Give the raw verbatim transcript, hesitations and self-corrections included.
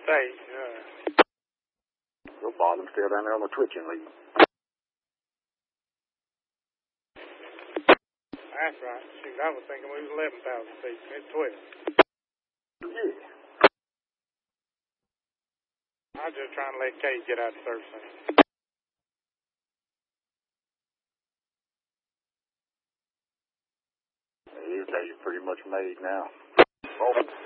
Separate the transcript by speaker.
Speaker 1: Say, uh...
Speaker 2: Your bottom's still down there on the twitching lead.
Speaker 1: That's right. Shoot, I was thinking we was eleven thousand feet. It's twelve.
Speaker 2: Yeah.
Speaker 1: I was just trying to let Kate get out of thirteen.
Speaker 2: Your day's pretty much made now. Oh.